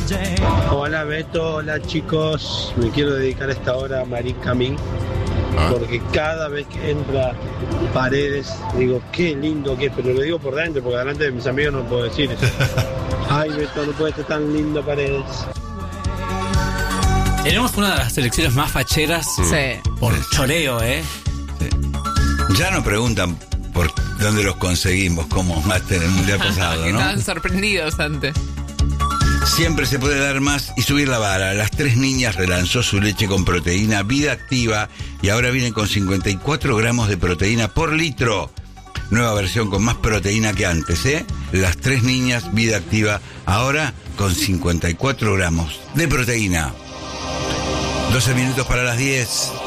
Hola Beto, hola chicos. Me quiero dedicar esta hora a Marie Camín, porque cada vez que entra Paredes digo qué lindo que es, pero lo digo por dentro porque delante de mis amigos no puedo decir eso. Ay Beto, no puede ser tan lindo Paredes. Tenemos una de las selecciones más facheras por choreo, Ya nos preguntan por dónde los conseguimos, como más en el mundial pasado, ¿no? Estaban sorprendidos antes. Siempre se puede dar más y subir la vara. Las 3 Niñas relanzó su leche con proteína Vida Activa y ahora viene con 54 gramos de proteína por litro. Nueva versión con más proteína que antes, Las 3 Niñas Vida Activa ahora con 54 gramos de proteína. 12 minutos para las 10.